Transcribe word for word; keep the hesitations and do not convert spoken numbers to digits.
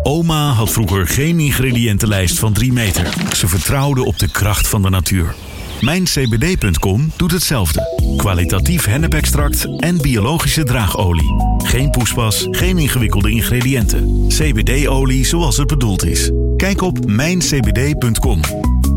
Oma had vroeger geen ingrediëntenlijst van drie meter. Ze vertrouwde op de kracht van de natuur. Mijn C B D punt com doet hetzelfde. Kwalitatief hennepextract en biologische draagolie. Geen poespas, geen ingewikkelde ingrediënten. C B D-olie zoals het bedoeld is. Kijk op mijn c b d punt com.